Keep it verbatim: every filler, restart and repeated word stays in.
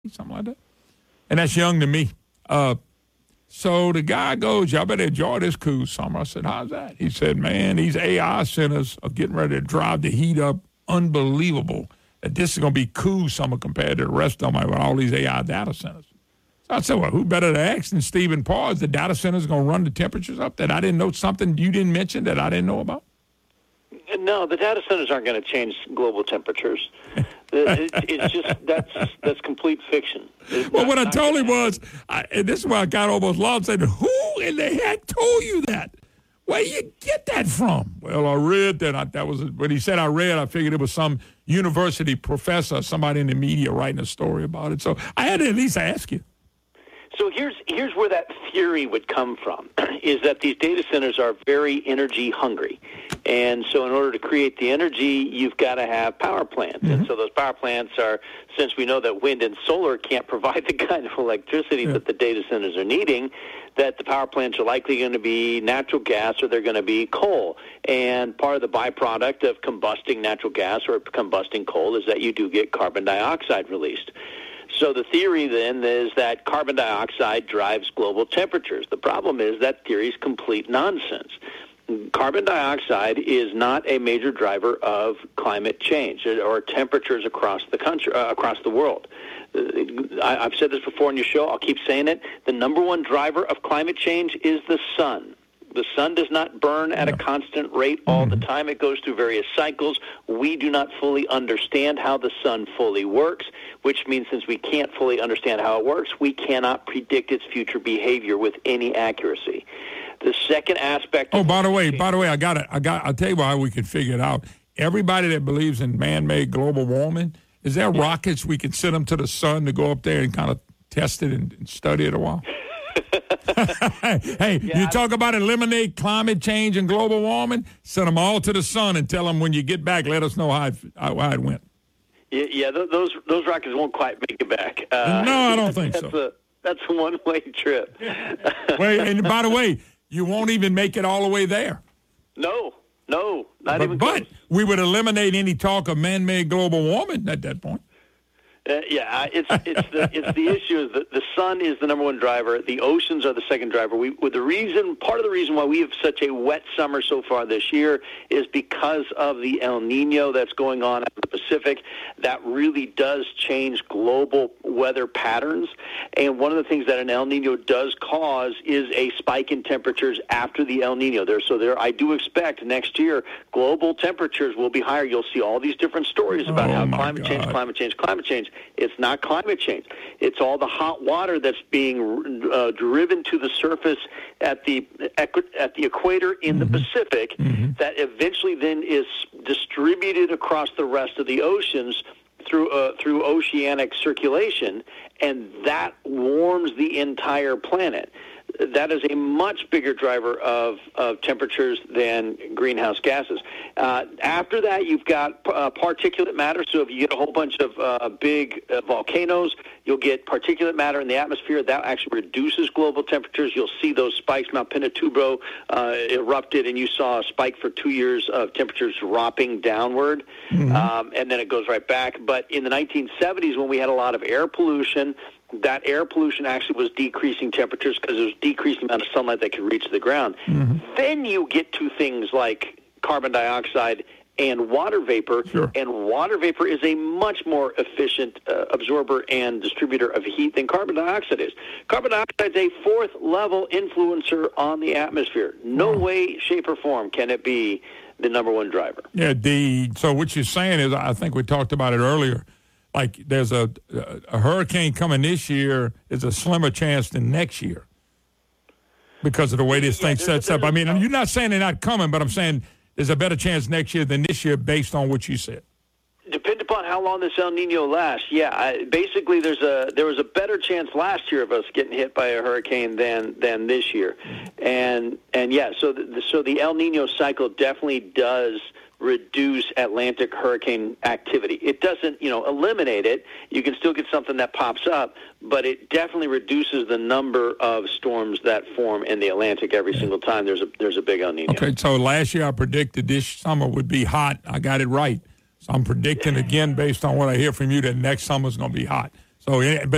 something like that. And that's young to me. Uh, so the guy goes, y'all better enjoy this cool summer. I said, how's that? He said, man, these A I centers are getting ready to drive the heat up unbelievable. That this is going to be cool summer compared to the rest of them with all these A I data centers. So I said, well, who better to ask than Stephen Parr? The data centers going to run the temperatures up that I didn't know, something you didn't mention that I didn't know about? No, the data centers aren't going to change global temperatures. it, it's just, that's that's complete fiction. It's well, not, what I told him happen. was, I, and this is why I got almost lost, I said, who in the heck told you that? Where you get that from? Well, I read that. I, that was when he said I read, I figured it was some university professor, somebody in the media writing a story about it. So I had to at least ask you. So here's here's where that theory would come from, is that these data centers are very energy hungry. And so in order to create the energy, you've got to have power plants. Mm-hmm. And so those power plants are, since we know that wind and solar can't provide the kind of electricity yeah. that the data centers are needing, that the power plants are likely going to be natural gas or they're going to be coal. And part of the byproduct of combusting natural gas or combusting coal is that you do get carbon dioxide released. So the theory then is that carbon dioxide drives global temperatures. The problem is that theory is complete nonsense. Carbon dioxide is not a major driver of climate change or temperatures across the country, uh, across the world. I, I've said this before in your show. I'll keep saying it. The number one driver of climate change is the sun. The sun does not burn at a constant rate all the time. It goes through various cycles. We do not fully understand how the sun fully works, which means since we can't fully understand how it works, we cannot predict its future behavior with any accuracy. The second aspect. Oh, by the way, by the way, I got it. I got. I'll tell you why we can figure it out. Everybody that believes in man-made global warming, is there rockets we can send them to the sun to go up there and kind of test it and, and study it a while? hey, yeah, you talk about eliminate climate change and global warming, send them all to the sun and tell them when you get back, let us know how it, how, how it went. Yeah, yeah, those those rockets won't quite make it back. Uh, no, I don't think that's so. A, that's a one-way trip. Wait, and by the way, you won't even make it all the way there. No, no, not but, even But close. we would eliminate any talk of man-made global warming at that point. Uh, yeah, it's it's the it's the issue is that the sun is the number one driver. The oceans are the second driver. We with the reason part of the reason why we have such a wet summer so far this year is because of the El Nino that's going on in the Pacific. That really does change global weather patterns. And one of the things that an El Nino does cause is a spike in temperatures after the El Nino. There, so there, I do expect next year global temperatures will be higher. You'll see all these different stories about oh how my climate God. change, climate change, climate change. It's not climate change. It's all the hot water that's being uh, driven to the surface at the at the equator in mm-hmm. the Pacific mm-hmm. that eventually then is distributed across the rest of the oceans through uh, through oceanic circulation, and that warms the entire planet. That is a much bigger driver of, of temperatures than greenhouse gases. Uh, after that, you've got uh, particulate matter. So if you get a whole bunch of uh, big uh, volcanoes, you'll get particulate matter in the atmosphere. That actually reduces global temperatures. You'll see those spikes. Mount Pinatubo uh, erupted, and you saw a spike for two years of temperatures dropping downward, mm-hmm. um, and then it goes right back. But in the nineteen seventies, when we had a lot of air pollution, that air pollution actually was decreasing temperatures because it was decreasing the amount of sunlight that could reach the ground. Mm-hmm. Then you get to things like carbon dioxide and water vapor, sure. and water vapor is a much more efficient uh, absorber and distributor of heat than carbon dioxide is. Carbon dioxide is a fourth-level influencer on the atmosphere. No wow. way, shape, or form can it be the number one driver. Yeah, the so what you're saying is, I think we talked about it earlier, like there's a, a hurricane coming this year is a slimmer chance than next year because of the way this yeah, thing sets up. I mean, you're not saying they're not coming, but I'm saying there's a better chance next year than this year based on what you said. Depending upon how long this El Nino lasts, yeah. I, basically, there's a there was a better chance last year of us getting hit by a hurricane than than this year, and and yeah. So the, so the El Nino cycle definitely does reduce Atlantic hurricane activity. It doesn't, you know, eliminate it. You can still get something that pops up, but it definitely reduces the number of storms that form in the Atlantic every single time there's a there's a big El Nino. Okay, so last year I predicted this summer would be hot. I got it right. So I'm predicting again based on what I hear from you that next summer's going to be hot. So, but